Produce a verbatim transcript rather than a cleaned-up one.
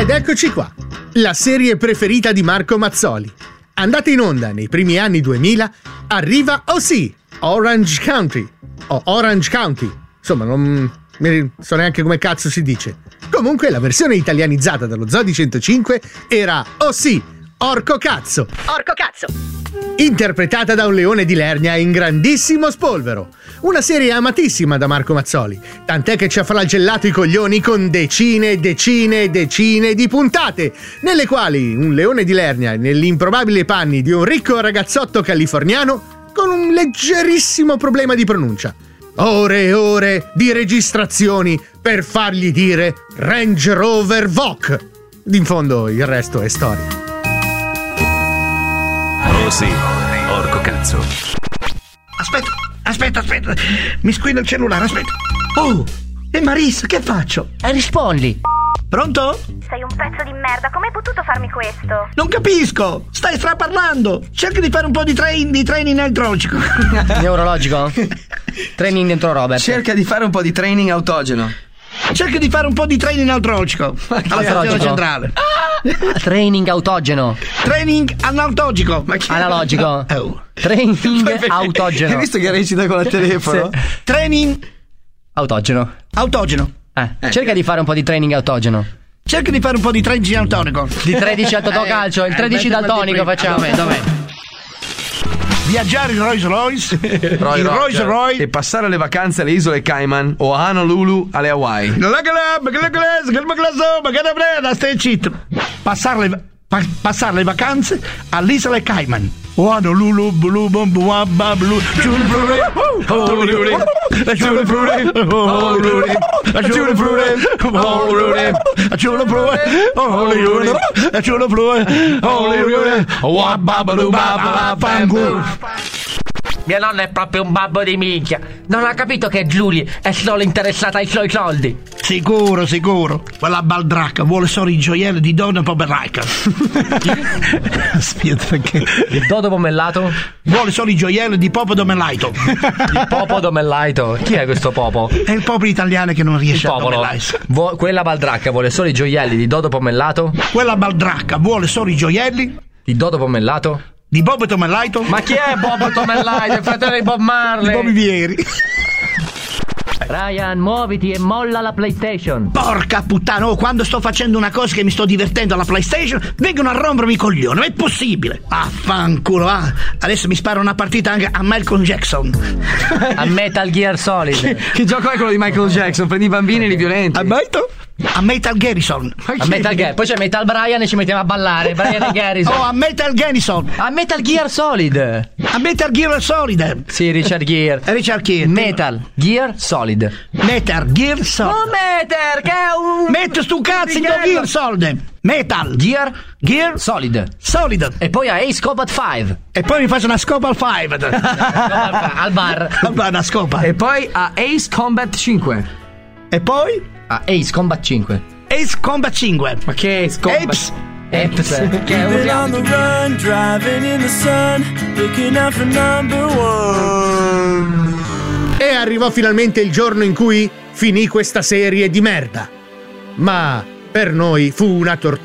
Ed eccoci qua, la serie preferita di Marco Mazzoli. Andata in onda nei primi anni duemila, arriva, oh sì, Orange County, o Orange County, insomma non mi so neanche come cazzo si dice. Comunque la versione italianizzata dallo Zoo di centocinque era, oh sì, Orco Cazzo. Orco Cazzo. Interpretata da un leone di Lernia in grandissimo spolvero. Una serie amatissima da Marco Mazzoli, tant'è che ci ha flagellato i coglioni con decine e decine e decine di puntate, nelle quali un leone di Lernia, negli improbabili panni di un ricco ragazzotto californiano, con un leggerissimo problema di pronuncia. Ore e ore di registrazioni per fargli dire Range Rover Vogue. In fondo il resto è storia. Oh sì, Orco Cazzo. Aspetta, aspetta, aspetta. Mi squilla il cellulare, aspetta. Oh, e Marissa, che faccio? E rispondi. Pronto? Sei un pezzo di merda, come hai potuto farmi questo? Non capisco, stai straparlando. Cerca di fare un po' di, train, di training neurologico. Neurologico? Training dentro Robert. Cerca di fare un po' di training autogeno. Cerca di fare un po' di training neurologico. Alla stazione centrale. Training autogeno. Training analogico. Ma chi... Analogico. Oh. Training autogeno. Hai visto che recita con il telefono? Sì. Training Autogeno. autogeno. Eh, eh. Cerca di fare un po' di training autogeno. Cerca di fare un po' di training autogeno. Di tredici al totocalcio, il tredici daltonico facciamo. Dov'è? Dov'è? Viaggiare in Rolls Royce, Roy in Rolls Royce e passare le vacanze alle isole Cayman o a Honolulu alle Hawaii. Stai zitto. Passare le, pa, passare le vacanze all'isola Cayman. Honolulu, blu, blu, blu, blu, Mia nonna è proprio un babbo di minchia. Non ha capito che Giulia è solo interessata ai suoi soldi. Sicuro, sicuro. Quella baldracca vuole solo i gioielli di Donna Pomeraica. Aspetta, perché? Il dodo pomellato? Vuole solo i gioielli di Popo Domellaito. Il Popo Domellaito? Chi è questo Popo? È il popolo italiano che non riesce Il a popolo. domellarsi. Vo- quella baldracca vuole solo i gioielli di dodo pomellato? Quella baldracca vuole solo i gioielli Di dodo pomellato? di Bob Tomellaito. Ma chi è Bob Tomellaito? Il fratello di Bob Marley? Di Bobby Vieri. Ryan, muoviti e molla la PlayStation. Porca puttana, oh, quando sto facendo una cosa che mi sto divertendo alla PlayStation, vengono a rompermi i coglioni, non è possibile. Affanculo, ah. Adesso mi sparo una partita anche a Michael Jackson. A Metal Gear Solid. Che, che gioco è quello di Michael Jackson? Prendi i bambini e li violenti. A Metal? A Metal Garrison. A Metal Gear. Poi c'è Metal Brian e ci mettiamo a ballare. Brian e Garrison. Oh, a Metal Garrison. A Metal Gear Solid. A Metal Gear Solid. Sì, Richard Gere. Richard Gere. Metal Gear Solid. Metal Gear Solid. Oh, Metal, che è un... Metto stu cazzo in Gear Solid. Metal Gear Gear Solid. Solid. E poi a Ace Combat cinque. E poi mi faccio una scopa al five. Al bar. Al bar, una scopa. E poi a Ace Combat cinque. E poi A Ace Combat cinque. Ace Combat cinque. Ma che Ace Combat? Apes. Eps. Che è un reality. run, driving in the sun, looking out for number one. E arrivò finalmente il giorno in cui finì questa serie di merda. Ma per noi fu una tortura.